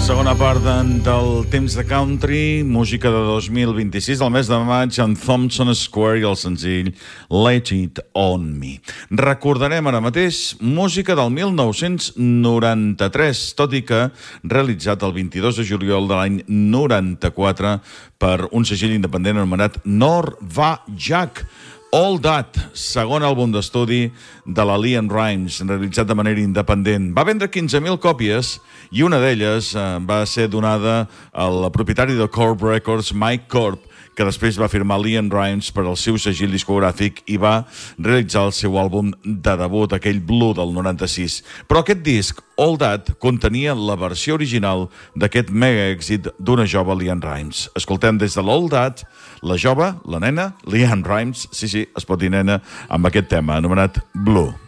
Segona part del temps de country, música de 2026, al mes de maig, en Thompson Square i el senzill Let It On Me. Recordarem ara mateix música del 1993, tot i que realitzat el 22 de juliol de l'any 94 per un segell independent anomenat Norvajak. All That, segon àlbum d'estudi de la LeAnn Rimes, realitzat de manera independent. Va vendre 15.000 còpies i una d'elles va ser donada al propietari de Corp Records, Mike Corp, que després va firmar LeAnn Rimes per al seu segell discogràfic i va realitzar el seu àlbum de debut, aquell Blue del 96. Però aquest disc, All That, contenia la versió original d'aquest mega èxit d'una jove LeAnn Rimes. Escoltem des de l'All That, la jove, la nena, LeAnn Rimes, sí, es pot dir nena, amb aquest tema anomenat Blue.